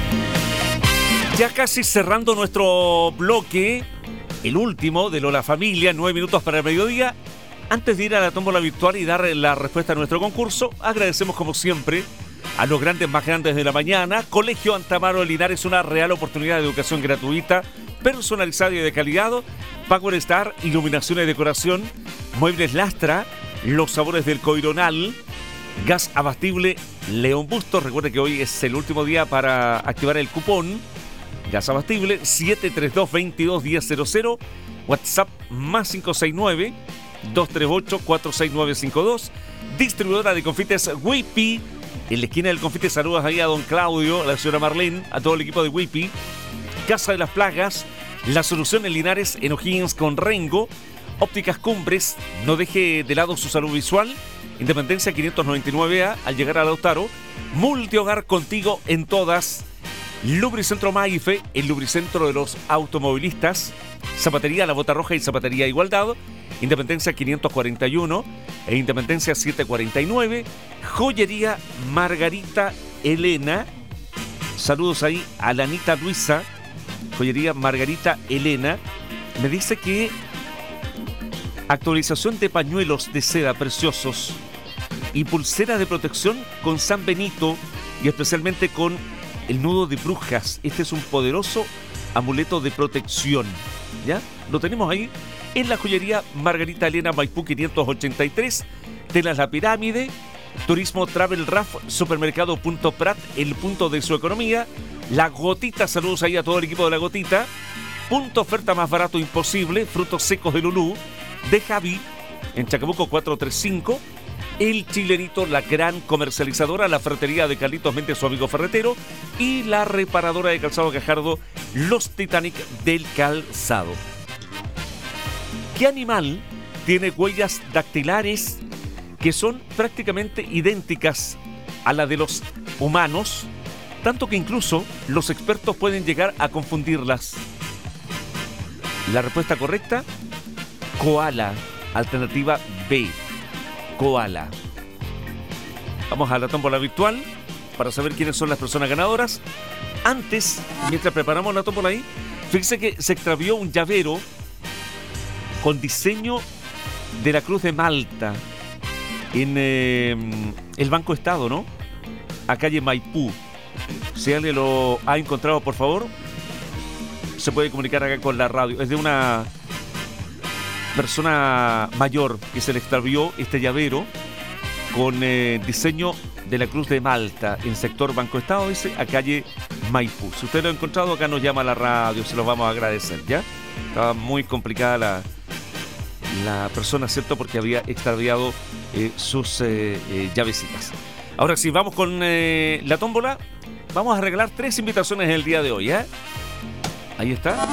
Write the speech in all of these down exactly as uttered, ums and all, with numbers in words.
Ya casi cerrando nuestro bloque, el último de Lola Familia, nueve minutos para el mediodía. Antes de ir a la tómbola virtual y dar la respuesta a nuestro concurso, agradecemos como siempre a los grandes más grandes de la mañana. Colegio Antamaro de Linares, una real oportunidad de educación gratuita, personalizada y de calidad. Power Star, iluminación y decoración. Muebles Lastra, los sabores del Coironal. Gas abastible León Bustos. Recuerde que hoy es el último día para activar el cupón. Gas abastible siete tres dos, veintidós diez cero cero. WhatsApp más cinco seis nueve, dos tres ocho, cuatro seis nueve cinco dos. Distribuidora de confites Wipi. En la esquina del confite, saludos ahí a don Claudio, a la señora Marlene, a todo el equipo de Wipi. Casa de las Plagas, la solución en Linares, en O'Higgins con Rengo. Ópticas Cumbres, no deje de lado su salud visual. Independencia quinientos noventa y nueve A, al llegar a Lautaro. Multihogar, contigo en todas. Lubricentro Maife, el lubricentro de los automovilistas. Zapatería La Bota Roja y Zapatería Igualdad. Independencia quinientos cuarenta y uno e Independencia setecientos cuarenta y nueve. Joyería Margarita Elena. Saludos ahí a la Anita Luisa. Joyería Margarita Elena. Me dice que actualización de pañuelos de seda preciosos y pulsera de protección con San Benito y especialmente con el nudo de brujas. Este es un poderoso amuleto de protección. ¿Ya? Lo tenemos ahí en la joyería Margarita Elena, Maipú quinientos ochenta y tres. Telas La Pirámide. Turismo Travel Raf, Supermercado Punto Prat, el punto de su economía. La Gotita, saludos ahí a todo el equipo de La Gotita. Punto oferta más barato imposible. Frutos secos de Lulú, de Javi, en Chacabuco cuatrocientos treinta y cinco. El Chilenito, la gran comercializadora, la ferretería de Carlitos Méndez, su amigo ferretero, y la reparadora de calzado Gajardo, los Titanic del calzado. ¿Qué animal tiene huellas dactilares que son prácticamente idénticas a la de los humanos, tanto que incluso los expertos pueden llegar a confundirlas? La respuesta correcta, koala, alternativa B. Koala. Vamos a la tómbola virtual para saber quiénes son las personas ganadoras. Antes, mientras preparamos la tómbola ahí, fíjense que se extravió un llavero con diseño de la Cruz de Malta en eh, el Banco Estado, ¿no? A calle Maipú. Si alguien lo ha encontrado, por favor, se puede comunicar acá con la radio. Es de una persona mayor que se le extravió este llavero con eh, diseño de la Cruz de Malta en sector Banco Estado, dice, a calle Maipú. Si usted lo ha encontrado, acá nos llama a la radio, se los vamos a agradecer, ¿ya? Estaba muy complicada la, la persona, ¿cierto? Porque había extraviado eh, sus eh, eh, llavecitas. Ahora sí, vamos con eh, la tómbola. Vamos a regalar tres invitaciones el día de hoy, ¿eh? Ahí está.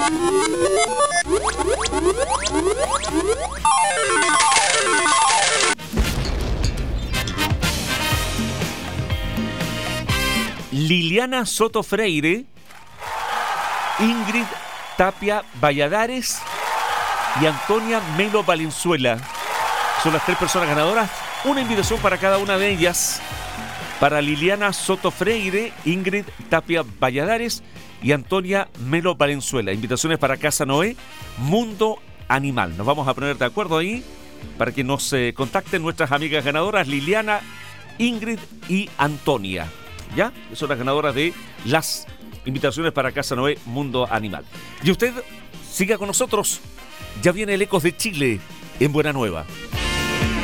Liliana Soto Freire, Ingrid Tapia Valladares y Antonia Melo Valenzuela. Son las tres personas ganadoras. Una invitación para cada una de ellas. Para Liliana Soto Freire, Ingrid Tapia Valladares y Antonia Melo Valenzuela. Invitaciones para Casa Noé, Mundo Animal. Nos vamos a poner de acuerdo ahí para que nos eh, contacten nuestras amigas ganadoras, Liliana, Ingrid y Antonia. ¿Ya? Son las ganadoras de las invitaciones para Casa Noé, Mundo Animal. Y usted siga con nosotros. Ya viene el Ecos de Chile en Buena Nueva.